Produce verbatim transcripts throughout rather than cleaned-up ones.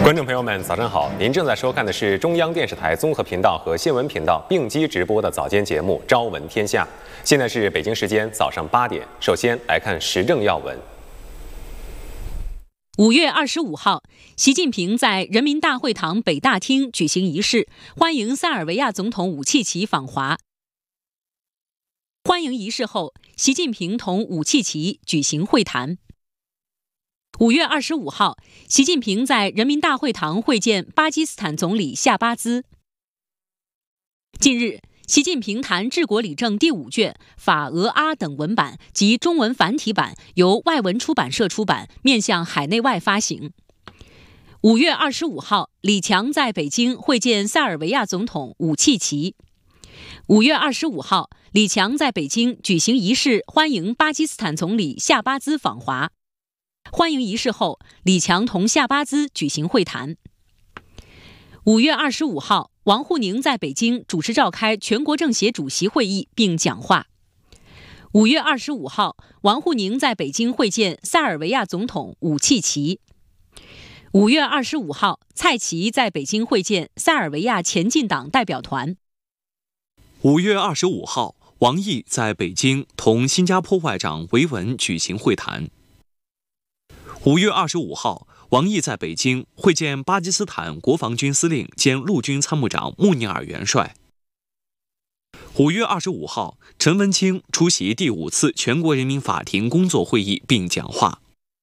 观众朋友们，早上好！您正在收看的是中央电视台综合频道和新闻频道并机直播的早间节目《朝闻天下》。现在是北京时间早上八点。首先来看时政要闻。 五月二十五号，习近平在人民大会堂北大厅举行仪式，欢迎塞尔维亚总统武契奇访华。欢迎仪式后，习近平同武契奇举行会谈。五月二十五号，习近平在人民大会堂会见巴基斯坦总理夏巴兹。近日，习近平谈治国理政第五卷法俄阿等文版及中文繁体版由外文出版社出版，面向海内外发行。五月二十五号，李强在北京会见塞尔维亚总统武契奇。五月二十五号，李强在北京举行仪式，欢迎巴基斯坦总理夏巴兹访华。欢迎仪式后，李强同夏巴兹举行会谈。五月二十五号，王沪宁在北京主持召开全国政协主席会议并讲话。五月二十五号，王沪宁在北京会见塞尔维亚总统武契奇。五月二十五号，蔡奇在北京会见塞尔维亚前进党代表团。 五月二十五号，王毅在北京同新加坡外长维文举行会谈。五月二十五号，王毅在北京会见巴基斯坦国防军司令兼陆军参谋长穆尼尔元帅。五月二十五号，陈文清出席第五次全国人民法庭工作会议并讲话。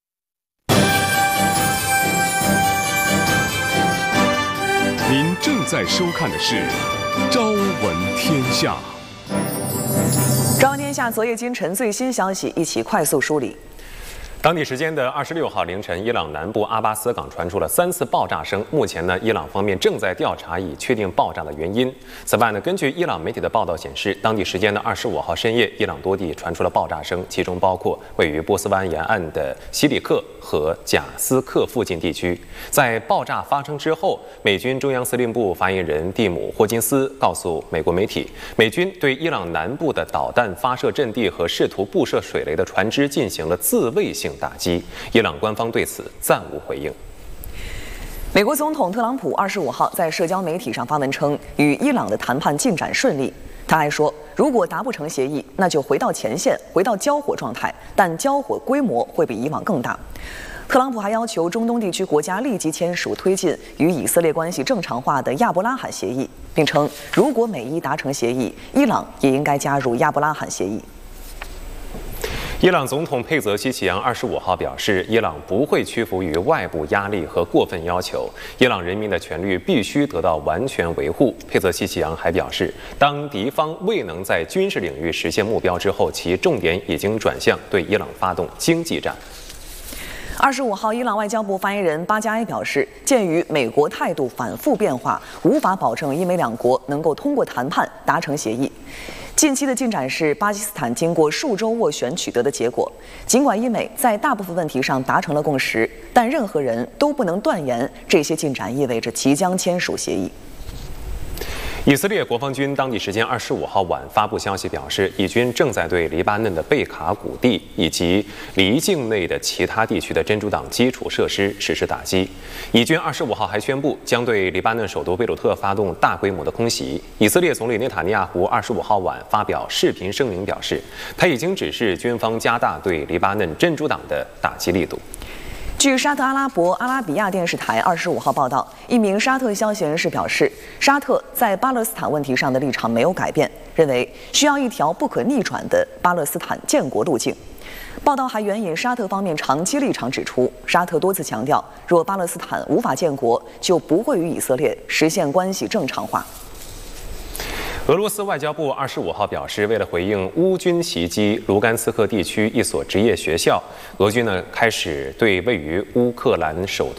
您正在收看的是《朝闻天下》。 朝闻天下昨夜今晨最新消息，一起快速梳理。 当地时间的二十六号凌晨，伊朗南部阿巴斯港传出了三次爆炸声。目前呢，伊朗方面正在调查，以确定爆炸的原因。此外呢，根据伊朗媒体的报道显示，当地时间的二十五号深夜，伊朗多地传出了爆炸声，其中包括位于波斯湾沿岸的西里克和贾斯克附近地区。在爆炸发生之后，美军中央司令部发言人蒂姆·霍金斯告诉美国媒体，美军对伊朗南部的导弹发射阵地和试图布设水雷的船只进行了自卫性打击，伊朗官方对此暂无回应。 美国总统特朗普二十五号在社交媒体上发文称，与伊朗的谈判进展顺利。他还说，如果达不成协议，那就回到前线，回到交火状态，但交火规模会比以往更大。特朗普还要求中东地区国家立即签署推进与以色列关系正常化的亚伯拉罕协议，并称，如果美伊达成协议，伊朗也应该加入亚伯拉罕协议。 伊朗总统佩泽西奇扬二十五号表示，伊朗不会屈服于外部压力和过分要求，伊朗人民的权利必须得到完全维护。佩泽西奇扬还表示，当敌方未能在军事领域实现目标之后，其重点已经转向对伊朗发动经济战。 二十五号，伊朗外交部发言人巴加埃表示，鉴于美国态度反复变化，无法保证伊美两国能够通过谈判达成协议。近期的进展是巴基斯坦经过数周斡旋取得的结果。尽管伊美在大部分问题上达成了共识，但任何人都不能断言这些进展意味着即将签署协议。 以色列国防军当地时间二十五号晚发布消息表示，以军正在对黎巴嫩的贝卡谷地以及黎境内的其他地区的真主党基础设施实施打击。以军二十五号还宣布将对黎巴嫩首都贝鲁特发动大规模的空袭。以色列总理内塔尼亚胡二十五号晚发表视频声明表示，他已经指示军方加大对黎巴嫩真主党的打击力度。 据沙特阿拉伯阿拉比亚电视台二十五号报道，一名沙特消息人士表示，沙特在巴勒斯坦问题上的立场没有改变，认为需要一条不可逆转的巴勒斯坦建国路径。报道还援引沙特方面长期立场指出，沙特多次强调，若巴勒斯坦无法建国，就不会与以色列实现关系正常化。 俄罗斯外交部二十五号表示，为了回应乌军袭击卢甘斯克地区一所职业学校，俄军呢开始对位于乌克兰首都